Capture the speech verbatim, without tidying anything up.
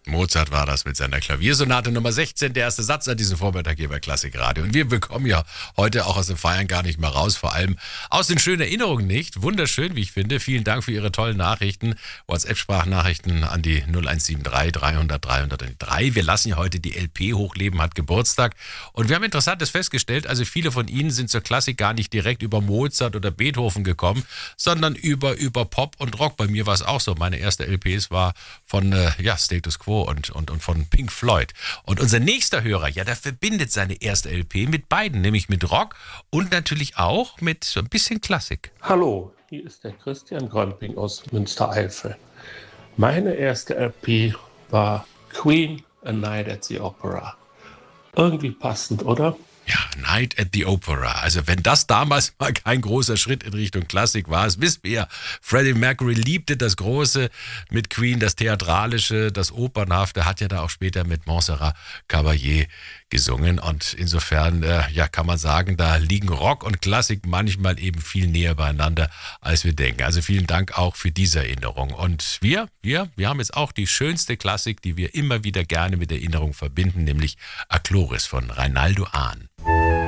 Mozart war das mit seiner Klaviersonate Nummer sechzehn, der erste Satz an diesem Vormittag hier bei Klassikradio. Und wir bekommen ja heute auch aus dem Feiern gar nicht mehr raus, vor allem aus den schönen Erinnerungen nicht. Wunderschön, wie ich finde. Vielen Dank für Ihre tollen Nachrichten. WhatsApp-Sprachnachrichten an die null eins sieben drei dreihundert dreihundertdrei. Wir lassen ja heute die L P hochleben, hat Geburtstag. Und wir haben Interessantes festgestellt, also viele von Ihnen sind zur Klassik gar nicht direkt über Mozart oder Beethoven gekommen, sondern über, über Pop und Rock. Bei mir war es auch so. Meine erste L Ps war von äh, ja, Status Quo und, und, und von Pink Floyd. Und unser nächster Hörer, ja, der verbindet seine erste L P mit beiden, nämlich mit Rock und natürlich auch mit so ein bisschen Klassik. Hallo, hier ist der Christian Grömping aus Münstereifel. Meine erste L P war Queen, A Night at the Opera. Irgendwie passend, oder? Ja, Night at the Opera. Also wenn das damals mal kein großer Schritt in Richtung Klassik war, das wissen wir ja. Freddie Mercury liebte das Große mit Queen, das Theatralische, das Opernhafte, hat ja da auch später mit Montserrat Caballé gesungen. Und insofern, äh, ja, kann man sagen, da liegen Rock und Klassik manchmal eben viel näher beieinander, als wir denken. Also vielen Dank auch für diese Erinnerung. Und wir, wir, wir haben jetzt auch die schönste Klassik, die wir immer wieder gerne mit Erinnerung verbinden, nämlich A Chloris von Reinaldo Ahn.